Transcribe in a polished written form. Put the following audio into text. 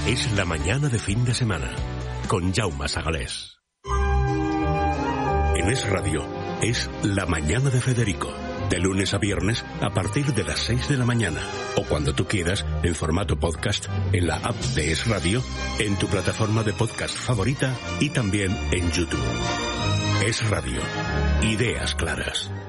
Es la mañana de fin de semana, con Jaume Sagalés. En Es Radio, es la mañana de Federico. De lunes a viernes a partir de las 6 de la mañana. O cuando tú quieras, en formato podcast, en la app de Es Radio, en tu plataforma de podcast favorita y también en YouTube. Es Radio. Ideas claras.